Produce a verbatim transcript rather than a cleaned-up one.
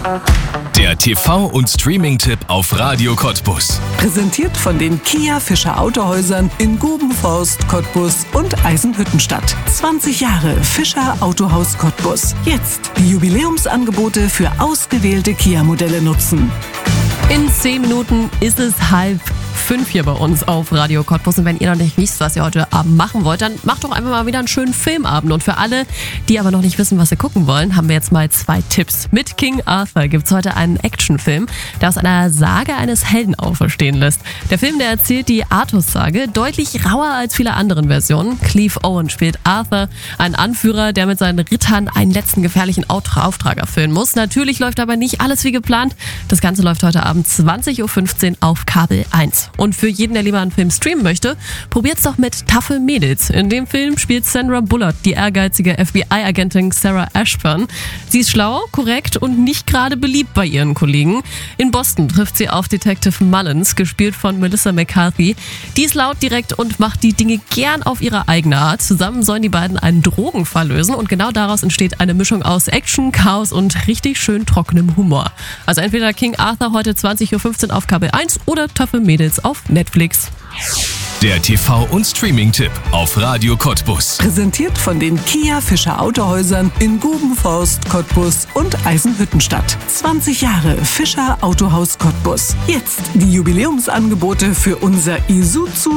Der T V- und Streaming-Tipp auf Radio Cottbus. Präsentiert von den Kia Fischer Autohäusern in Gubenforst, Cottbus und Eisenhüttenstadt. zwanzig Jahre Fischer Autohaus Cottbus. Jetzt die Jubiläumsangebote für ausgewählte Kia-Modelle nutzen. In zehn Minuten ist es halb fünf hier bei uns auf Radio Cottbus. Und wenn ihr noch nicht wisst, was ihr heute Abend machen wollt, dann macht doch einfach mal wieder einen schönen Filmabend. Und für alle, die aber noch nicht wissen, was sie gucken wollen, haben wir jetzt mal zwei Tipps. Mit King Arthur gibt es heute einen Actionfilm, der aus einer Sage eines Helden auferstehen lässt. Der Film, der erzählt die Artus-Sage deutlich rauer als viele anderen Versionen. Clive Owen spielt Arthur, einen Anführer, der mit seinen Rittern einen letzten gefährlichen Auftrag erfüllen muss. Natürlich läuft aber nicht alles wie geplant. Das Ganze läuft heute Abend zwanzig Uhr fünfzehn auf Kabel eins. Und für jeden, der lieber einen Film streamen möchte, probiert's doch mit Taffe Mädels. In dem Film spielt Sandra Bullock die ehrgeizige F B I-Agentin Sarah Ashburn. Sie ist schlau, korrekt und nicht gerade beliebt bei ihren Kollegen. In Boston trifft sie auf Detective Mullins, gespielt von Melissa McCarthy. Die ist laut, direkt und macht die Dinge gern auf ihre eigene Art. Zusammen sollen die beiden einen Drogenfall lösen und genau daraus entsteht eine Mischung aus Action, Chaos und richtig schön trockenem Humor. Also entweder King Arthur heute zwanzig Uhr fünfzehn auf Kabel eins oder Taffe Mädels auf Netflix. Der T V- und Streaming-Tipp auf Radio Cottbus. Präsentiert von den Kia Fischer Autohäusern in Gubenforst, Cottbus und Eisenhüttenstadt. zwanzig Jahre Fischer Autohaus Cottbus. Jetzt die Jubiläumsangebote für unser Isuzu